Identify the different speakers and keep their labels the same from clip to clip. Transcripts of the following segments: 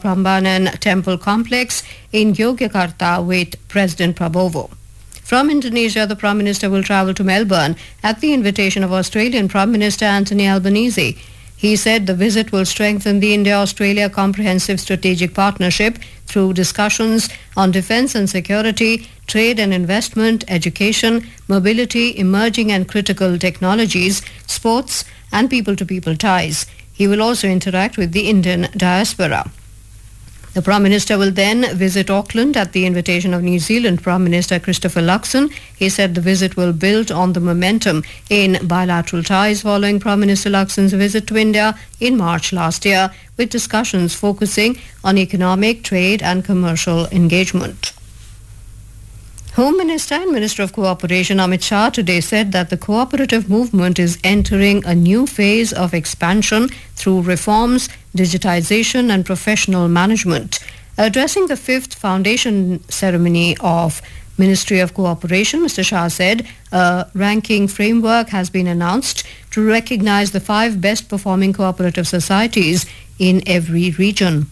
Speaker 1: Prambanan Temple Complex in Yogyakarta with President Prabowo. From Indonesia, the Prime Minister will travel to Melbourne at the invitation of Australian Prime Minister Anthony Albanese. He said the visit will strengthen the India-Australia Comprehensive Strategic Partnership through discussions on defence and security, trade and investment, education, mobility, emerging and critical technologies, sports and people-to-people ties. He will also interact with the Indian diaspora. The Prime Minister will then visit Auckland at the invitation of New Zealand Prime Minister Christopher Luxon. He said the visit will build on the momentum in bilateral ties following Prime Minister Luxon's visit to India in March last year, with discussions focusing on economic, trade and commercial engagement. Home Minister and Minister of Cooperation Amit Shah today said that the cooperative movement is entering a new phase of expansion through reforms, digitization and professional management. Addressing the 5th foundation ceremony of Ministry of Cooperation, Mr. Shah said a ranking framework has been announced to recognize the 5 best performing cooperative societies in every region.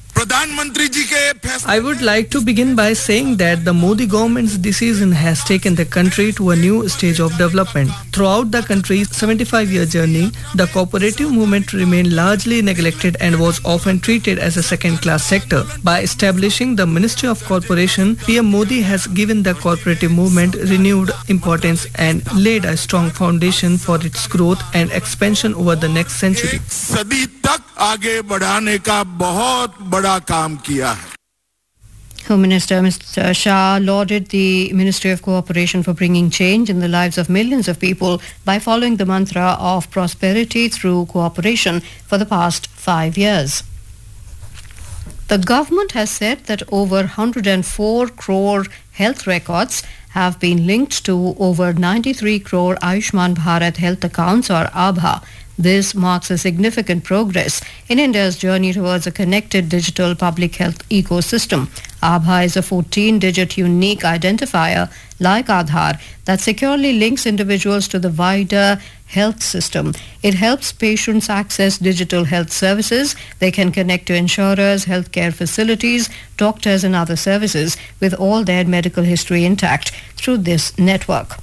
Speaker 2: I would like to begin by saying that the Modi government's decision has taken the country to a new stage of development. Throughout the country's 75-year journey, the cooperative movement remained largely neglected and was often treated as a second-class sector. By establishing the Ministry of Corporation, PM Modi has given the cooperative movement renewed importance and laid a strong foundation for its growth and expansion over the next century.
Speaker 1: Home Minister Mr. Shah lauded the Ministry of Cooperation for bringing change in the lives of millions of people by following the mantra of prosperity through cooperation for the past 5 years. The government has said that over 104 crore health records have been linked to over 93 crore Ayushman Bharat health accounts or ABHA. This marks a significant progress in India's journey towards a connected digital public health ecosystem. ABHA is a 14-digit unique identifier like Aadhaar that securely links individuals to the wider health system. It helps patients access digital health services. They can connect to insurers, healthcare facilities, doctors and other services with all their medical history intact through this network.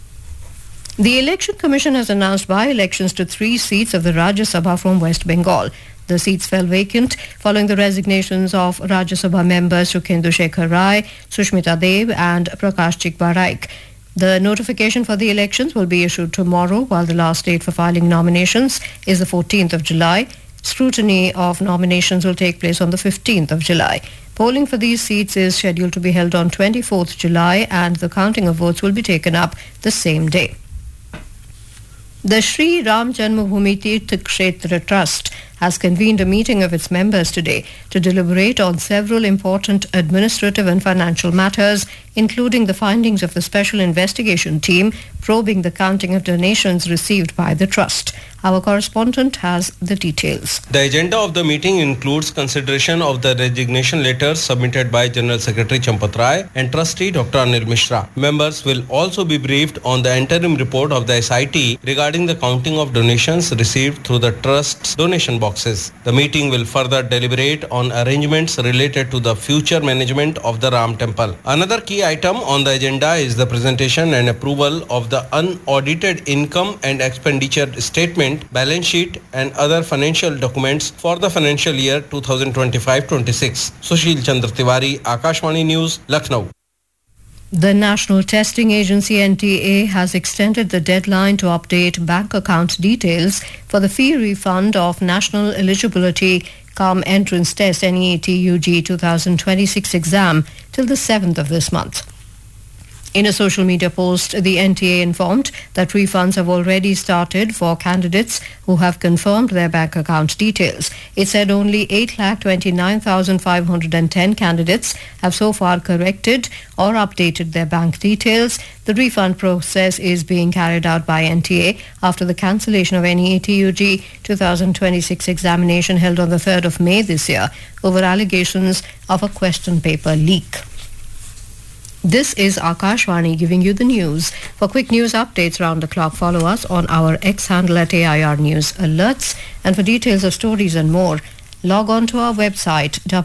Speaker 1: The Election Commission has announced by-elections to 3 seats of the Rajya Sabha from West Bengal. The seats fell vacant following the resignations of Rajya Sabha members Sukhendu Shekhar Rai, Sushmita Dev and Prakash Chikbaraik. The notification for the elections will be issued tomorrow, while the last date for filing nominations is the 14th of July. Scrutiny of nominations will take place on the 15th of July. Polling for these seats is scheduled to be held on 24th July and the counting of votes will be taken up the same day. The Sri Ram Janmabhoomi Tirth Kshetra Trust has convened a meeting of its members today to deliberate on several important administrative and financial matters, including the findings of the special investigation team probing the counting of donations received by the trust. Our correspondent has the details.
Speaker 3: The agenda of the meeting includes consideration of the resignation letters submitted by General Secretary Champat Rai and Trustee Dr. Anil Mishra. Members will also be briefed on the interim report of the SIT regarding the counting of donations received through the Trust's donation boxes. The meeting will further deliberate on arrangements related to the future management of the Ram Temple. Another key item on the agenda is the presentation and approval of the unaudited income and expenditure statement, balance sheet and other financial documents for the financial year 2025-26. Sushil Chandra Tiwari, Akashvani News, Lucknow.
Speaker 1: The National Testing Agency NTA has extended the deadline to update bank account details for the fee refund of National Eligibility Cum Entrance Test NEET UG 2026 exam till the 7th of this month. In a social media post, the NTA informed that refunds have already started for candidates who have confirmed their bank account details. It said only 8,29,510 candidates have so far corrected or updated their bank details. The refund process is being carried out by NTA after the cancellation of NEET UG 2026 examination held on the 3rd of May this year over allegations of a question paper leak. This is Akashvani giving you the news. For quick news updates round the clock, follow us on our X handle at AIR News Alerts. And for details of stories and more, log on to our website